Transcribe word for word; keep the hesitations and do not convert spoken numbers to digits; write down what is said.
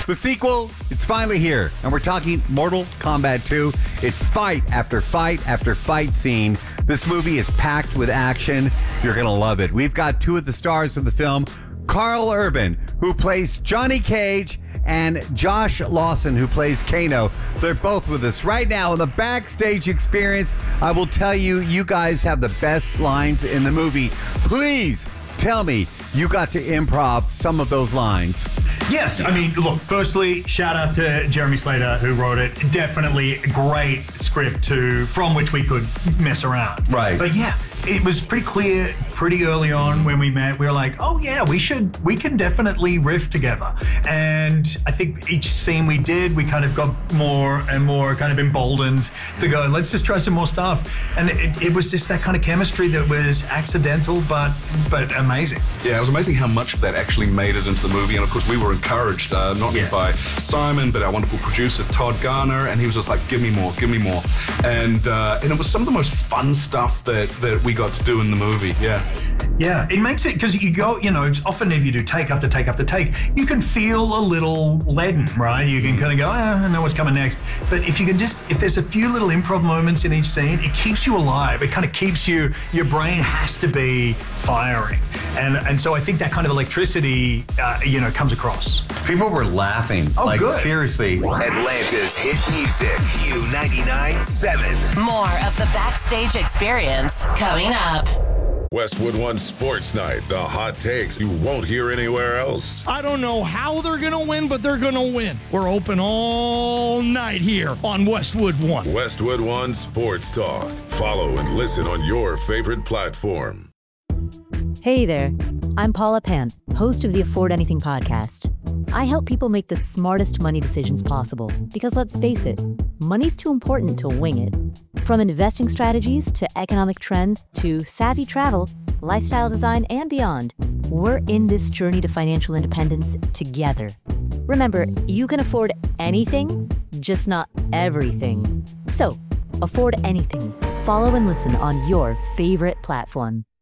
The sequel, it's finally here, and we're talking Mortal Kombat two. It's fight after fight after fight scene. This movie is packed with action. You're going to love it. We've got two of the stars of the film, Carl Urban, who plays Johnny Cage, and Josh Lawson, who plays Kano. They're both with us right now in the backstage experience. I will tell you, you guys have the best lines in the movie. Please tell me you got to improv some of those lines. Yes, I mean, look, firstly, shout out to Jeremy Slater who wrote it. Definitely a great script to from which we could mess around. Right. But yeah, it was pretty clear pretty early on when we met. We were like, oh yeah, we should, we can definitely riff together. And I think each scene we did, we kind of got more and more kind of emboldened to go, let's just try some more stuff. And it, it was just that kind of chemistry that was accidental, but but amazing. Yeah, it was amazing how much of that actually made it into the movie. And of course, we were encouraged, uh, not only Yeah. by Simon, but our wonderful producer, Todd Garner. And he was just like, give me more, give me more. And uh, and it was some of the most fun stuff that, that we got to do in the movie. Yeah. Yeah, it makes it, because you go, you know, often if you do take after take after take, you can feel a little leaden, right? You can kind of go, ah, I know what's coming next. But if you can just, if there's a few little improv moments in each scene, it keeps you alive. It kind of keeps you, your brain has to be firing. And and so I think that kind of electricity, uh, you know, comes across. People were laughing. Oh, like, good. seriously. Atlanta's hit music, Q ninety-nine point seven. More of the backstage experience coming up. Westwood One Sports Night, the hot takes you won't hear anywhere else. I don't know how they're going to win, but they're going to win. We're open all night here on Westwood One. Westwood One Sports Talk. Follow and listen on your favorite platform. Hey there, I'm Paula Pant, host of the Afford Anything podcast. I help people make the smartest money decisions possible because, let's face it, money's too important to wing it. From investing strategies to economic trends to savvy travel, lifestyle design, and beyond, we're in this journey to financial independence together. Remember, you can afford anything, just not everything. So, afford anything. Follow and listen on your favorite platform.